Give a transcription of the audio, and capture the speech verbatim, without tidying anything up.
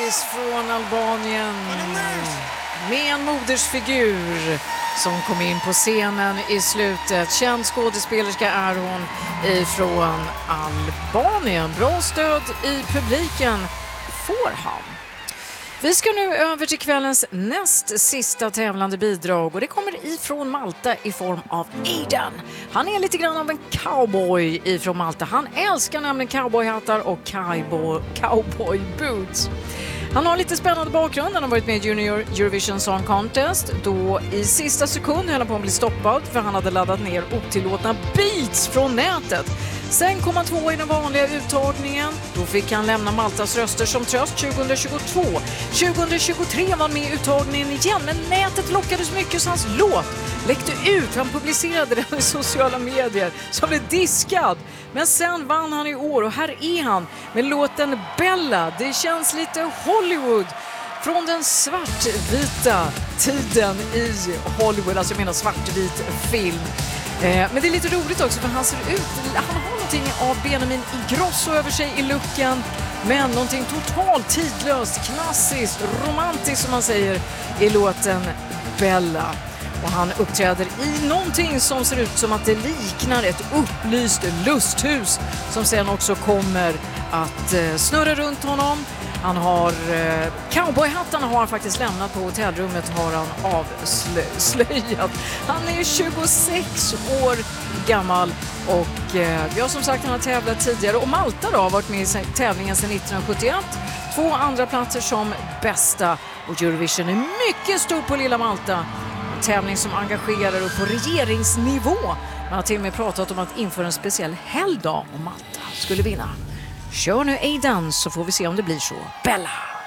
Paradise från Albanien med en modersfigur som kom in på scenen i slutet. Känd skådespelerska är hon ifrån Albanien. Bra stöd i publiken får han. Vi ska nu över till kvällens näst sista tävlande bidrag och det kommer ifrån Malta i form av Aidan. Han är lite grann av en cowboy ifrån Malta. Han älskar nämligen cowboyhattar och cowboy, cowboy boots. Han har lite spännande bakgrund. Han har varit med i Junior Eurovision Song Contest. Då i sista sekund höll han på att bli stoppad för han hade laddat ner otillåtna beats från nätet. Sen kom han två i den vanliga uttagningen. Då fick han lämna Maltas röster som tröst tjugohundratjugotvå. tjugohundratjugotre var han med i uttagningen igen, men nätet lockades mycket så hans låt läckte ut. Han publicerade den i sociala medier som blev diskad. Men sen vann han i år och här är han med låten Bella. Det känns lite Hollywood från den svartvita tiden i Hollywood. Alltså jag menar svartvit film. Eh, men det är lite roligt också för han ser ut, han har någonting av Benjamin Ingrosso över sig i looken, men någonting totalt tidlöst, klassiskt, romantiskt som man säger i låten Bella. Och han uppträder i någonting som ser ut som att det liknar ett upplyst lusthus som sen också kommer att eh, snurra runt honom. Han har eh, cowboyhattarna har han faktiskt lämnat på hotellrummet, har han avslöjat. Han är tjugosex år gammal och eh, jag som sagt han har tävlat tidigare och Malta då har varit med i tävlingen sedan nittonhundrasjuttioett. Två andra platser som bästa och Eurovision är mycket stor på lilla Malta. En tävling som engagerar upp på regeringsnivå. Man har till och med pratat om att införa en speciell helgdag om Malta skulle vinna. Kör nu Aidan så får vi se om det blir så. Bella!